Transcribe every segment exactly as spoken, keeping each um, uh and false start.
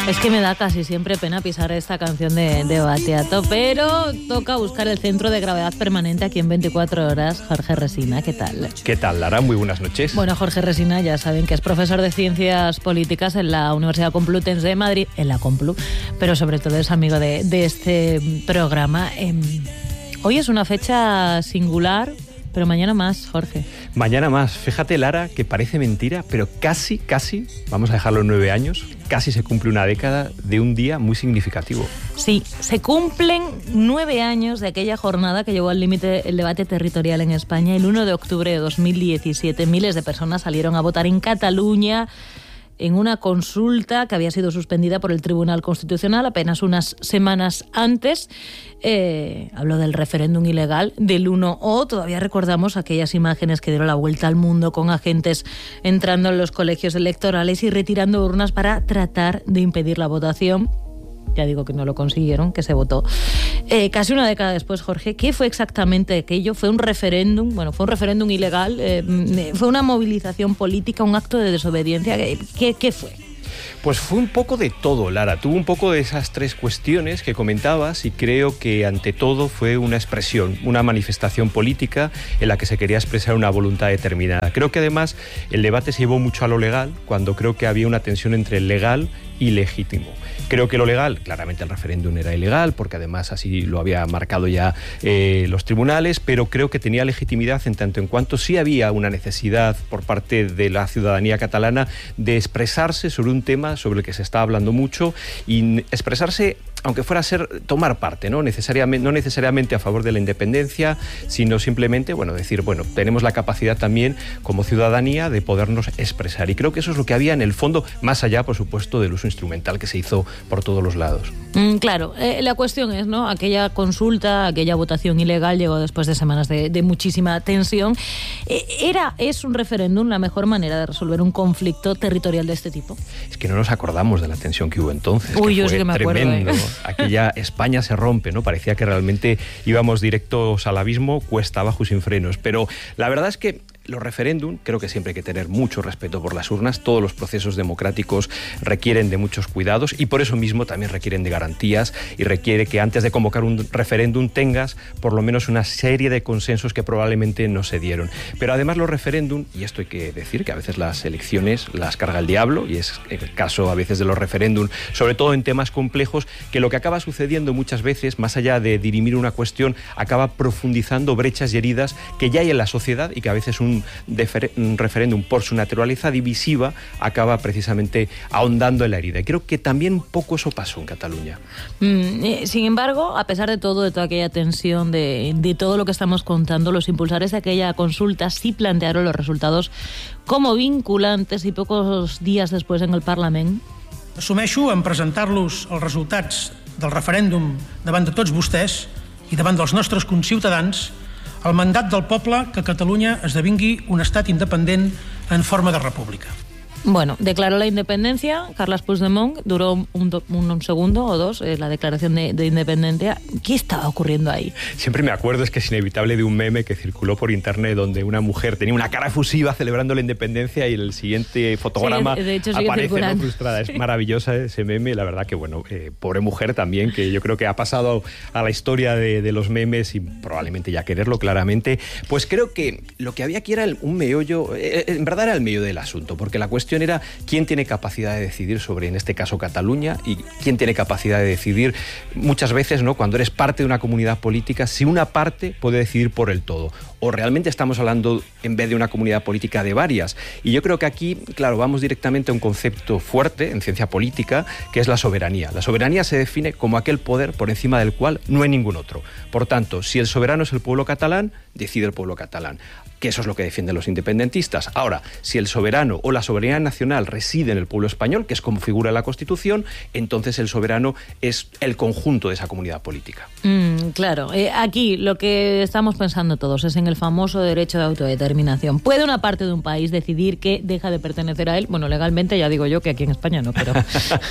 Es que me da casi siempre pena pisar esta canción de, de Battiato, pero toca buscar el centro de gravedad permanente aquí en veinticuatro horas. Jorge Resina, ¿qué tal? ¿Qué tal, Lara? Muy buenas noches. Bueno, Jorge Resina, ya saben que es profesor de Ciencias Políticas en la Universidad Complutense de Madrid, en la Complu, pero sobre todo es amigo de, de este programa. Eh, hoy es una fecha singular, pero mañana más, Jorge. Mañana más. Fíjate, Lara, que parece mentira, pero casi, casi, vamos a dejarlo en nueve años, casi se cumple una década de un día muy significativo. Sí, se cumplen nueve años de aquella jornada que llevó al límite el debate territorial en España. El uno de octubre de dos mil diecisiete, miles de personas salieron a votar en Cataluña en una consulta que había sido suspendida por el Tribunal Constitucional apenas unas semanas antes. Eh, habló del referéndum ilegal del uno O. Todavía recordamos aquellas imágenes que dieron la vuelta al mundo con agentes entrando en los colegios electorales y retirando urnas para tratar de impedir la votación. Ya digo que no lo consiguieron, que se votó. Eh, casi una década después, Jorge, ¿qué fue exactamente aquello? ¿Fue un referéndum? Bueno, fue un referéndum ilegal, eh, fue una movilización política, un acto de desobediencia. ¿Qué, qué fue? Pues fue un poco de todo, Lara. Tuvo un poco de esas tres cuestiones que comentabas y creo que ante todo fue una expresión, una manifestación política en la que se quería expresar una voluntad determinada. Creo que además el debate se llevó mucho a lo legal, cuando creo que había una tensión entre el legal y legítimo. Creo que lo legal, claramente el referéndum era ilegal, porque además así lo había marcado ya eh, los tribunales, pero creo que tenía legitimidad en tanto en cuanto sí había una necesidad por parte de la ciudadanía catalana de expresarse sobre un tema sobre el que se está hablando mucho y expresarse, aunque fuera a ser tomar parte, ¿no? Necesariamente, no necesariamente a favor de la independencia, sino simplemente, bueno, decir, bueno, tenemos la capacidad también como ciudadanía de podernos expresar. Y creo que eso es lo que había en el fondo, más allá, por supuesto, del uso instrumental que se hizo por todos los lados. Mm, claro, eh, la cuestión es, ¿no? Aquella consulta, aquella votación ilegal llegó después de semanas de, de muchísima tensión. Eh, ¿Era, es un referéndum la mejor manera de resolver un conflicto territorial de este tipo? Es que no nos acordamos de la tensión que hubo entonces. Uy, que yo fue sí que me tremendo. acuerdo. ¿eh? Aquella España se rompe, ¿no? Parecía que realmente íbamos directos al abismo, cuesta abajo sin frenos. Pero la verdad es que los referéndum, creo que siempre hay que tener mucho respeto por las urnas. Todos los procesos democráticos requieren de muchos cuidados y por eso mismo también requieren de garantías y requiere que antes de convocar un referéndum tengas por lo menos una serie de consensos que probablemente no se dieron. Pero además los referéndum, y esto hay que decir, que a veces las elecciones las carga el diablo, y es el caso a veces de los referéndum, sobre todo en temas complejos, que lo que acaba sucediendo muchas veces, más allá de dirimir una cuestión, acaba profundizando brechas y heridas que ya hay en la sociedad y que a veces un Un, un referéndum por su naturaleza divisiva acaba precisamente ahondando en la herida. Y creo que también un poco eso pasó en Cataluña. Mm, eh, sin embargo, a pesar de todo, de toda aquella tensión, de, de todo lo que estamos contando, los impulsores de aquella consulta sí plantearon los resultados como vinculantes y pocos días después en el Parlament. Assumeixo en presentar-los els resultats del referèndum davant de tots vostès i davant dels nostres conciutadans el mandat del poble que Catalunya esdevingui un estat independent en forma de república. Bueno, declaró la independencia, Carles Puigdemont, duró un, un, un segundo o dos, eh, la declaración de, de independencia. ¿Qué estaba ocurriendo ahí? Siempre me acuerdo, es que es inevitable, de un meme que circuló por internet donde una mujer tenía una cara efusiva celebrando la independencia y el siguiente fotograma sí, de hecho, sigue aparece, ¿no?, frustrada. Sí. Es maravillosa ese meme, la verdad que, bueno, eh, pobre mujer también, que yo creo que ha pasado a la historia de, de los memes y probablemente ya quererlo claramente. Pues creo que lo que había aquí era el, un meollo, eh, en verdad era el meollo del asunto, porque la cuestión era quién tiene capacidad de decidir sobre, en este caso, Cataluña, y quién tiene capacidad de decidir muchas veces, ¿no?, cuando eres parte de una comunidad política, si una parte puede decidir por el todo. O realmente estamos hablando, en vez de una comunidad política, de varias. Y yo creo que aquí, claro, vamos directamente a un concepto fuerte en ciencia política, que es la soberanía. La soberanía se define como aquel poder por encima del cual no hay ningún otro. Por tanto, si el soberano es el pueblo catalán, decide el pueblo catalán. Que eso es lo que defienden los independentistas. Ahora, si el soberano o la soberanía nacional reside en el pueblo español, que es como figura la Constitución, entonces el soberano es el conjunto de esa comunidad política. Mm, claro, eh, aquí lo que estamos pensando todos es en el famoso derecho de autodeterminación. ¿Puede una parte de un país decidir que deja de pertenecer a él? Bueno, legalmente ya digo yo que aquí en España no, pero...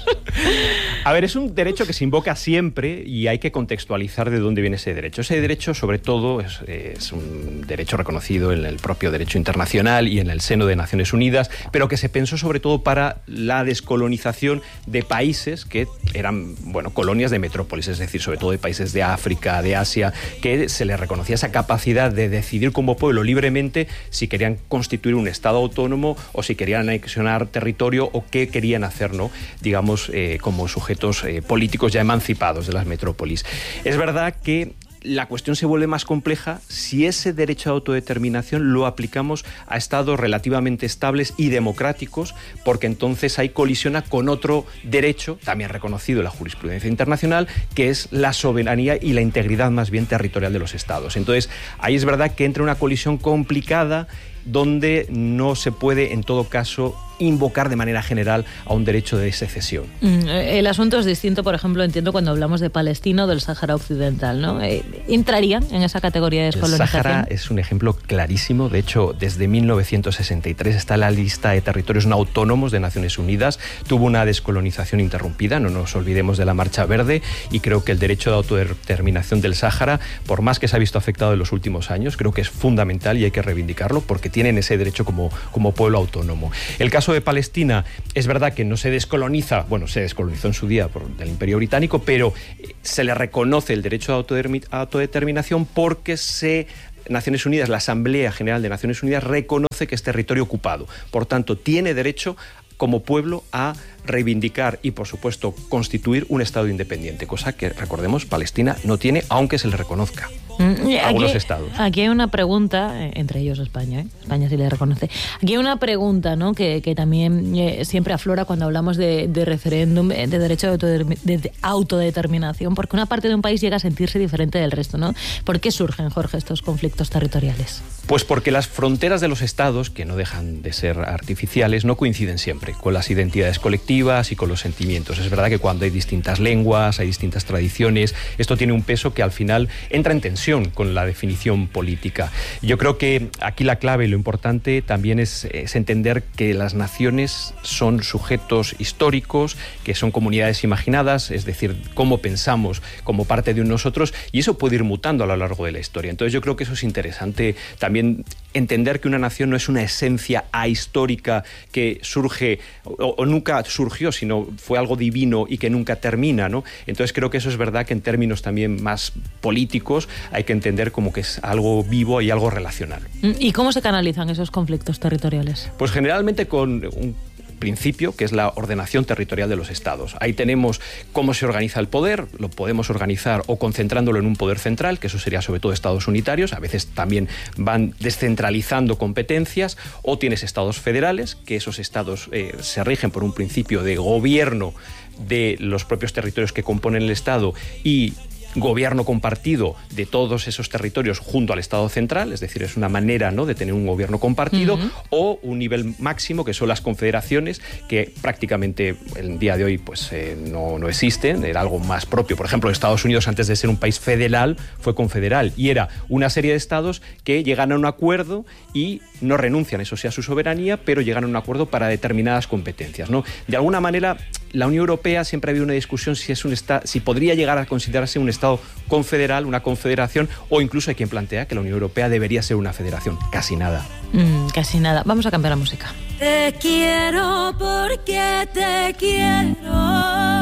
A ver, es un derecho que se invoca siempre y hay que contextualizar de dónde viene ese derecho. Ese derecho, sobre todo, es, es un derecho reconocido en el propio derecho internacional y en el seno de Naciones Unidas, pero que se pensó sobre todo para la descolonización de países que eran, bueno, colonias de metrópolis, es decir, sobre todo de países de África, de Asia, que se les reconocía esa capacidad de decidir como pueblo libremente si querían constituir un Estado autónomo o si querían anexionar territorio o qué querían hacer, ¿no? Digamos, eh, como sujetos eh, políticos ya emancipados de las metrópolis. Es verdad que la cuestión se vuelve más compleja si ese derecho de autodeterminación lo aplicamos a estados relativamente estables y democráticos, porque entonces ahí colisiona con otro derecho, también reconocido en la jurisprudencia internacional, que es la soberanía y la integridad más bien territorial de los estados. Entonces, ahí es verdad que entra una colisión complicada donde no se puede, en todo caso, invocar de manera general a un derecho de secesión. Mm, el asunto es distinto, por ejemplo, entiendo cuando hablamos de Palestina o del Sáhara Occidental, ¿no? Eh, ¿Entrarían en esa categoría de descolonización? El Sáhara es un ejemplo clarísimo. De hecho, desde mil novecientos sesenta y tres está en la lista de territorios no autónomos de Naciones Unidas. Tuvo una descolonización interrumpida, no nos olvidemos de la Marcha Verde, y creo que el derecho de autodeterminación del Sáhara, por más que se ha visto afectado en los últimos años, creo que es fundamental y hay que reivindicarlo porque tienen ese derecho como, como pueblo autónomo. El caso de Palestina, es verdad que no se descoloniza, bueno, se descolonizó en su día por el Imperio Británico, pero se le reconoce el derecho de autodeterminación porque se Naciones Unidas, la Asamblea General de Naciones Unidas reconoce que es territorio ocupado. Por tanto, tiene derecho como pueblo a reivindicar y, por supuesto, constituir un Estado independiente, cosa que, recordemos, Palestina no tiene, aunque se le reconozca. Aquí, algunos estados. Aquí hay una pregunta, entre ellos España, ¿eh? España sí le reconoce. Aquí hay una pregunta, ¿no? que, que también eh, siempre aflora cuando hablamos de, de referéndum, de derecho de, de autodeterminación, porque una parte de un país llega a sentirse diferente del resto, ¿no? ¿Por qué surgen, Jorge, estos conflictos territoriales? Pues porque las fronteras de los estados, que no dejan de ser artificiales, no coinciden siempre con las identidades colectivas y con los sentimientos. Es verdad que cuando hay distintas lenguas, hay distintas tradiciones, esto tiene un peso que al final entra en tensión con la definición política. Yo creo que aquí la clave y lo importante también es, es entender que las naciones son sujetos históricos, que son comunidades imaginadas, es decir, cómo pensamos como parte de nosotros, y eso puede ir mutando a lo largo de la historia. Entonces yo creo que eso es interesante también, entender que una nación no es una esencia ahistórica que surge o, o nunca surgió, sino fue algo divino y que nunca termina, ¿no? Entonces creo que eso es verdad que en términos también más políticos hay que entender como que es algo vivo y algo relacional. ¿Y cómo se canalizan esos conflictos territoriales? Pues generalmente con un principio, que es la ordenación territorial de los estados. Ahí tenemos cómo se organiza el poder, lo podemos organizar o concentrándolo en un poder central, que eso sería sobre todo estados unitarios, a veces también van descentralizando competencias, o tienes estados federales, que esos estados eh, se rigen por un principio de gobierno de los propios territorios que componen el estado y gobierno compartido de todos esos territorios junto al Estado central, es decir, es una manera, ¿no?, de tener un gobierno compartido, uh-huh. o un nivel máximo que son las confederaciones, que prácticamente el día de hoy pues eh, no, no existen, era algo más propio. Por ejemplo, Estados Unidos, antes de ser un país federal, fue confederal y era una serie de estados que llegan a un acuerdo y no renuncian, eso sí, a su soberanía, pero llegan a un acuerdo para determinadas competencias, ¿no? De alguna manera, la Unión Europea siempre ha habido una discusión si es un esta- si podría llegar a considerarse un Estado confederal, una confederación, o incluso hay quien plantea que la Unión Europea debería ser una federación. Casi nada. Mm, casi nada. Vamos a cambiar la música. Te quiero porque te quiero.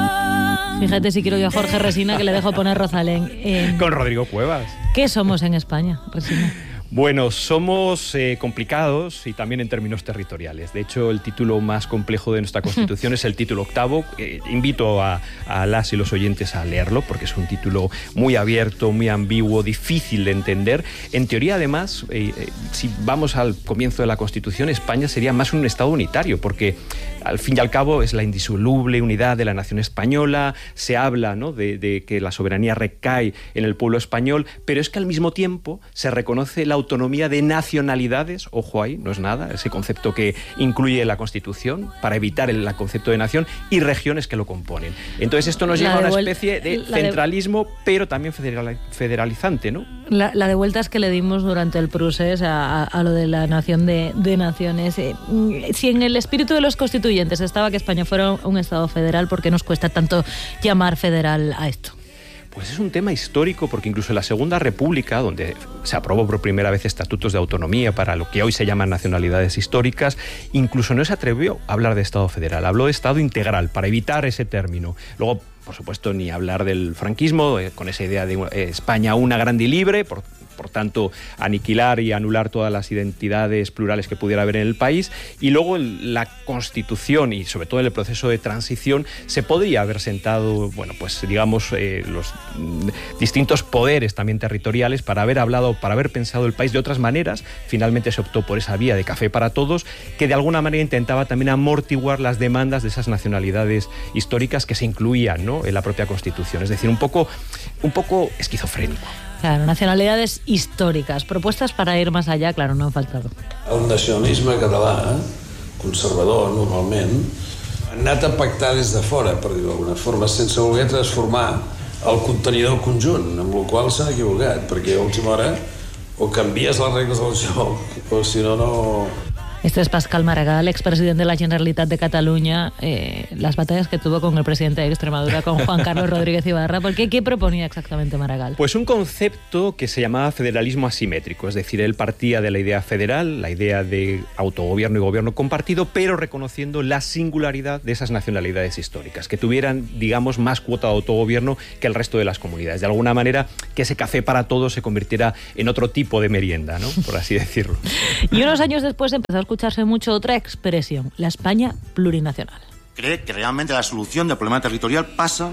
Fíjate si quiero yo a Jorge Resina, que le dejo poner Rosalén. Eh, Con Rodrigo Cuevas. ¿Qué somos en España, Resina? Bueno, somos eh, complicados y también en términos territoriales. De hecho, el título más complejo de nuestra Constitución es el título octavo. Eh, invito a, a las y los oyentes a leerlo porque es un título muy abierto, muy ambiguo, difícil de entender. En teoría, además, eh, eh, si vamos al comienzo de la Constitución, España sería más un Estado unitario porque, al fin y al cabo, es la indisoluble unidad de la nación española. Se habla, ¿no?, de, de que la soberanía recae en el pueblo español, pero es que al mismo tiempo se reconoce la autonomía de nacionalidades, ojo ahí, no es nada, ese concepto que incluye la Constitución para evitar el, el concepto de nación, y regiones que lo componen. Entonces esto nos lleva a una especie de centralismo, de... pero también federal, federalizante, ¿no? La, la de vueltas que le dimos durante el procés a, a, a lo de la nación de, de naciones. Eh, si en el espíritu de los constituyentes estaba que España fuera un Estado federal, ¿por qué nos cuesta tanto llamar federal a esto? Pues es un tema histórico, porque incluso en la Segunda República, donde se aprobó por primera vez estatutos de autonomía para lo que hoy se llaman nacionalidades históricas, incluso no se atrevió a hablar de Estado federal, habló de Estado integral para evitar ese término. Luego, por supuesto, ni hablar del franquismo, eh, con esa idea de eh, España una, grande y libre, por, por tanto, aniquilar y anular todas las identidades plurales que pudiera haber en el país. Y luego la Constitución, y sobre todo en el proceso de transición, se podría haber sentado, bueno, pues digamos, eh, los mm, distintos poderes también territoriales para haber hablado, para haber pensado el país de otras maneras. Finalmente se optó por esa vía de café para todos, que de alguna manera intentaba también amortiguar las demandas de esas nacionalidades históricas que se incluían, ¿no?, en la propia Constitución. Es decir, un poco, un poco esquizofrénico. Claro, nacionalidades históricas. Propuestas para ir más allá, claro, no han faltado. El nacionalisme català, conservador, normalment, ha anat a pactar des de fora, per dir-ho d'alguna forma, sense voler transformar el contenidor conjunt, amb el qual s'han equivocat, perquè a última hora o canvies les regles del joc, o si no, no... Este es Pascal Maragall, expresidente de la Generalitat de Cataluña, eh, las batallas que tuvo con el presidente de Extremadura, con Juan Carlos Rodríguez Ibarra. ¿Por qué? ¿Qué proponía exactamente Maragall? Pues un concepto que se llamaba federalismo asimétrico, es decir, él partía de la idea federal, la idea de autogobierno y gobierno compartido, pero reconociendo la singularidad de esas nacionalidades históricas, que tuvieran, digamos, más cuota de autogobierno que el resto de las comunidades. De alguna manera, que ese café para todos se convirtiera en otro tipo de merienda, ¿no?, por así decirlo. Y unos años después empezó a escucharse mucho otra expresión, la España plurinacional. Cree que realmente la solución del problema territorial pasa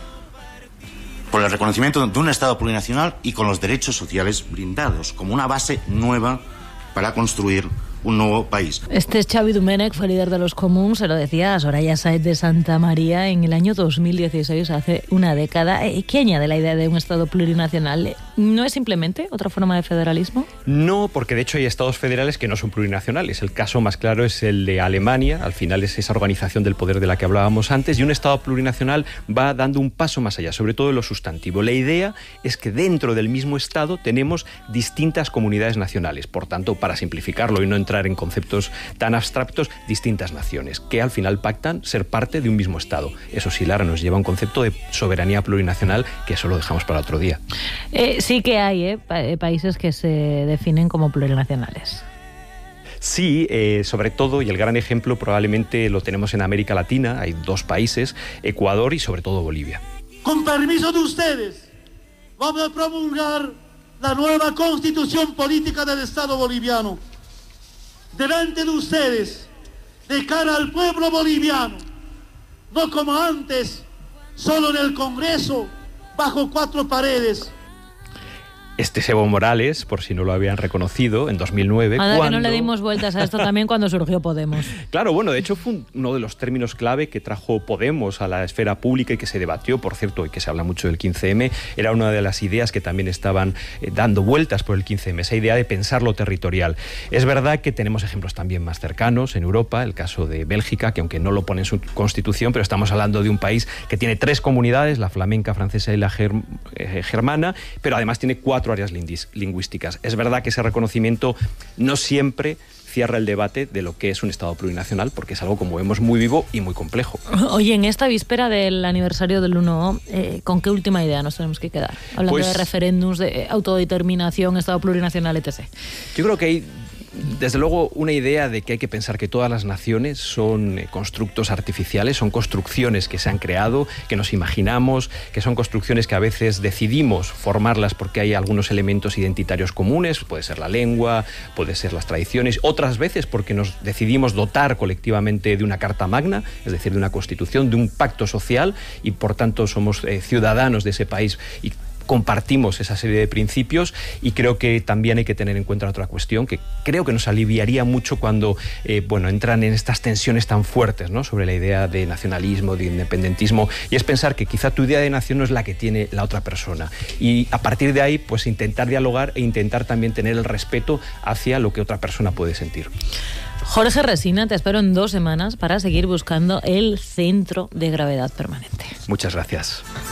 por el reconocimiento de un Estado plurinacional y con los derechos sociales brindados, como una base nueva para construir un nuevo país. Este es Xavi Domènech, fue líder de los Comuns, se lo decía a Soraya Sáez de Santa María en el año dos mil dieciséis, hace una década. ¿Qué añade la idea de un Estado plurinacional? ¿No es simplemente otra forma de federalismo? No, porque de hecho hay estados federales que no son plurinacionales. El caso más claro es el de Alemania, al final es esa organización del poder de la que hablábamos antes, y un Estado plurinacional va dando un paso más allá, sobre todo en lo sustantivo. La idea es que dentro del mismo Estado tenemos distintas comunidades nacionales, por tanto, para simplificarlo y no entrar en conceptos tan abstractos, distintas naciones, que al final pactan ser parte de un mismo Estado. Eso sí, Lara, nos lleva a un concepto de soberanía plurinacional que eso lo dejamos para otro día. Eh, sí que hay eh, pa países que se definen como plurinacionales. Sí, eh, sobre todo, y el gran ejemplo probablemente lo tenemos en América Latina, hay dos países, Ecuador y sobre todo Bolivia. Con permiso de ustedes, vamos a promulgar la nueva Constitución Política del Estado Boliviano. Delante de ustedes, de cara al pueblo boliviano, no como antes, solo en el Congreso, bajo cuatro paredes. Este es Evo Morales, por si no lo habían reconocido, en dos mil nueve. Nada, cuando... que no le dimos vueltas a esto también cuando surgió Podemos. Claro, bueno, de hecho fue uno de los términos clave que trajo Podemos a la esfera pública y que se debatió, por cierto, y que se habla mucho del quince eme. Era una de las ideas que también estaban eh, dando vueltas por el quince eme, esa idea de pensar lo territorial. Es verdad que tenemos ejemplos también más cercanos en Europa, el caso de Bélgica, que aunque no lo pone en su constitución, pero estamos hablando de un país que tiene tres comunidades, la flamenca, francesa y la germ eh, germana, pero además tiene cuatro áreas lingüísticas. Es verdad que ese reconocimiento no siempre cierra el debate de lo que es un Estado plurinacional, porque es algo, como vemos, muy vivo y muy complejo. Oye, en esta víspera del aniversario del uno, eh, ¿con qué última idea nos tenemos que quedar? Hablando pues, de referéndums, de autodeterminación, Estado plurinacional, etcétera. Yo creo que hay, desde luego, una idea de que hay que pensar que todas las naciones son eh, constructos artificiales, son construcciones que se han creado, que nos imaginamos, que son construcciones que a veces decidimos formarlas porque hay algunos elementos identitarios comunes, puede ser la lengua, puede ser las tradiciones, otras veces porque nos decidimos dotar colectivamente de una carta magna, es decir, de una constitución, de un pacto social, y por tanto somos eh, ciudadanos de ese país y compartimos esa serie de principios, y creo que también hay que tener en cuenta otra cuestión que creo que nos aliviaría mucho cuando eh, bueno, entran en estas tensiones tan fuertes, ¿no?, sobre la idea de nacionalismo, de independentismo, y es pensar que quizá tu idea de nación no es la que tiene la otra persona, y a partir de ahí pues intentar dialogar e intentar también tener el respeto hacia lo que otra persona puede sentir. Jorge Resina, te espero en dos semanas para seguir buscando el centro de gravedad permanente. Muchas gracias.